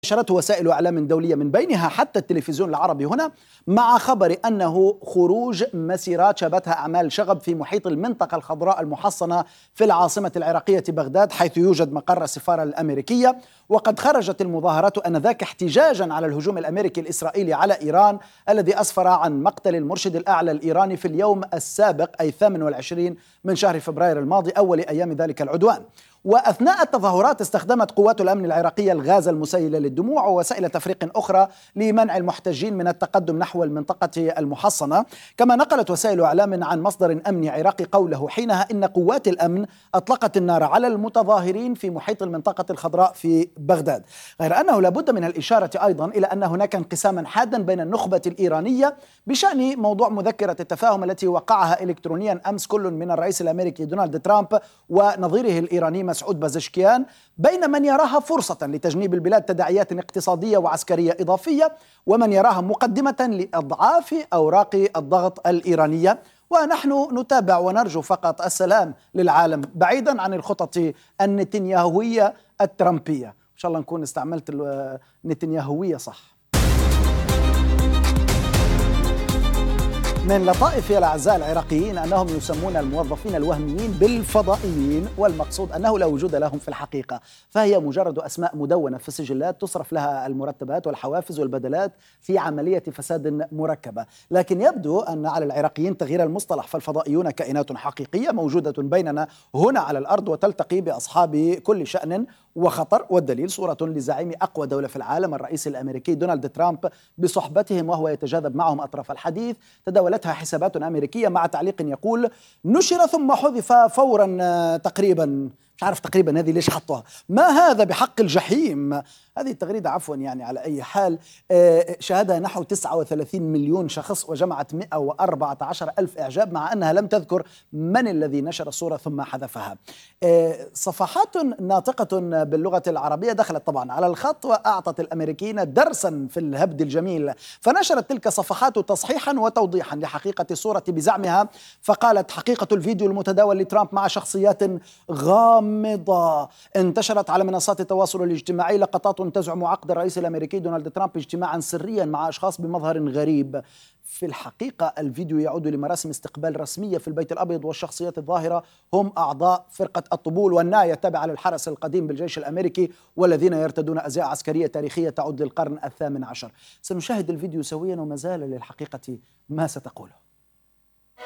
نشرته وسائل إعلام دولية من بينها حتى التلفزيون العربي هنا مع خبر أنه خروج مسيرات شابتها أعمال شغب في محيط المنطقة الخضراء المحصنة في العاصمة العراقية بغداد، حيث يوجد مقر السفارة الأمريكية. وقد خرجت المظاهرات آنذاك احتجاجا على الهجوم الأمريكي الإسرائيلي على إيران الذي أسفر عن مقتل المرشد الأعلى الإيراني في اليوم السابق أي 28 من شهر فبراير الماضي، أول أيام ذلك العدوان. وأثناء التظاهرات استخدمت قوات الأمن العراقية الغاز المسيل للدموع ووسائل تفريق أخرى لمنع المحتجين من التقدم نحو المنطقة المحصنة. كما نقلت وسائل إعلام عن مصدر أمني عراقي قوله حينها إن قوات الأمن أطلقت النار على المتظاهرين في محيط المنطقة الخضراء في بغداد. غير أنه لابد من الإشارة أيضا إلى أن هناك انقساما حادا بين النخبة الإيرانية بشأن موضوع مذكرة التفاهم التي وقعها إلكترونيا أمس كل من الرئيس الأمريكي دونالد ترامب ونظيره الإيراني مسعود بازشكيان، بين من يراها فرصة لتجنيب البلاد تداعيات اقتصادية وعسكرية إضافية ومن يراها مقدمة لإضعاف أوراق الضغط الإيرانية. ونحن نتابع ونرجو فقط السلام للعالم بعيدا عن الخطط النتنياهوية الترامبية. إن شاء الله نكون استعملت النتنياهوية صح. من لطائف الأعزاء العراقيين أنهم يسمون الموظفين الوهميين بالفضائيين، والمقصود أنه لا وجود لهم في الحقيقة، فهي مجرد أسماء مدونة في السجلات تصرف لها المرتبات والحوافز والبدلات في عملية فساد مركبة. لكن يبدو أن على العراقيين تغيير المصطلح، فالفضائيون كائنات حقيقية موجودة بيننا هنا على الأرض وتلتقي بأصحاب كل شأن وخطر. والدليل صورة لزعيم أقوى دولة في العالم الرئيس الأمريكي دونالد ترامب بصحبتهم وهو يتجاذب معهم أطراف الحديث، تداولتها حسابات أمريكية مع تعليق يقول: نشر ثم حذف فورا تقريبا. مش عارف تقريبا هذه ليش حطوها، ما هذا بحق الجحيم. هذه التغريدة عفوا يعني على أي حال شاهدها نحو 39 مليون شخص وجمعت 114 ألف إعجاب، مع أنها لم تذكر من الذي نشر الصورة ثم حذفها. صفحات ناطقة باللغة العربية دخلت طبعا على الخط وأعطت الأمريكيين درسا في الهبد الجميل، فنشرت تلك الصفحات تصحيحا وتوضيحا لحقيقة الصورة بزعمها، فقالت: حقيقة الفيديو المتداول لترامب مع شخصيات غامضة. انتشرت على منصات التواصل الاجتماعي لقطات تزعم عقد الرئيس الأمريكي دونالد ترامب اجتماعا سريا مع أشخاص بمظهر غريب. في الحقيقة الفيديو يعود لمراسم استقبال رسمية في البيت الأبيض، والشخصيات الظاهرة هم أعضاء فرقة الطبول والناية التابعة للحرس القديم بالجيش الأمريكي، والذين يرتدون أزياء عسكرية تاريخية تعود للقرن الثامن عشر. سنشاهد الفيديو سويا وما زال للحقيقة ما ستقوله.